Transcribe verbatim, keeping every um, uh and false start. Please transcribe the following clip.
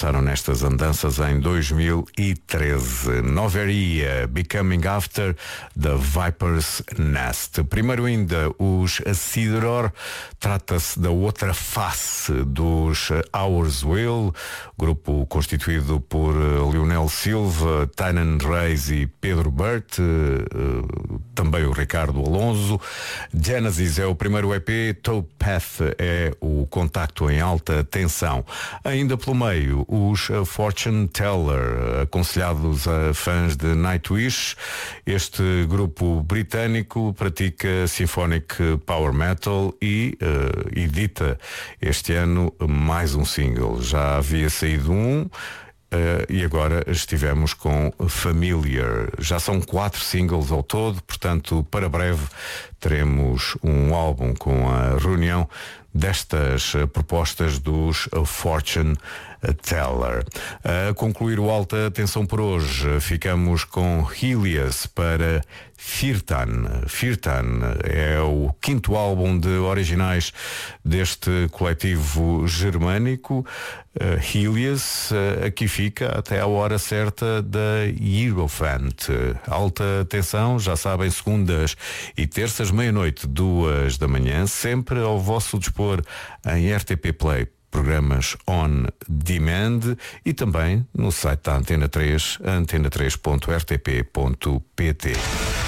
começaram nestas andanças em dois mil e treze. Noveria, Becoming After, The Viper's Nest. Primeiro ainda, os Sidor, trata-se da outra face dos Ours Will, grupo constituído por Lionel Silva, Tynan Reis e Pedro Burt, também o Ricardo Alonso. Genesis é o primeiro E P, Towpath é o contacto em alta tensão. Ainda pelo meio, os Fortune Teller, aconselhados a fãs de Nightwish. Este grupo britânico pratica symphonic power metal e uh, edita este ano mais um single. Já havia saído um, Uh, e agora estivemos com Familiar. Já são quatro singles ao todo, portanto, para breve teremos um álbum com a reunião destas uh, propostas dos uh, Fortune Teller. A uh, concluir o Alta Atenção por hoje, ficamos com Helios para Firtan. Firtan é o quinto álbum de originais deste coletivo germânico. Uh, Helios, uh, aqui fica até a hora certa da Hierophant. Alta atenção, já sabem, segundas e terças, meia-noite, duas da manhã, sempre ao vosso dispor em R T P Play. Programas on demand e também no site da Antena três, antena três ponto r t p ponto p t.